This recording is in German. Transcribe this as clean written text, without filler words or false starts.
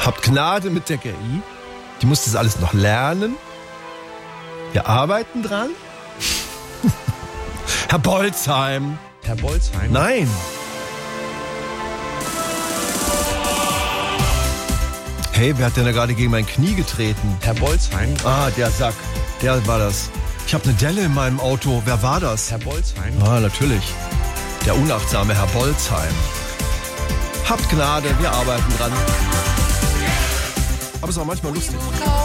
Habt Gnade mit der GI. Die muss das alles noch lernen. Wir arbeiten dran. Herr Bolzheim. Herr Bolzheim? Nein. Hey, wer hat denn da gerade gegen mein Knie getreten? Herr Bolzheim? Ah, der Sack. Der war das. Ich habe eine Delle in meinem Auto. Wer war das? Herr Bolzheim? Ah, natürlich. Der unachtsame Herr Bolzheim. Habt Gnade, wir arbeiten dran. Aber es ist auch manchmal lustig.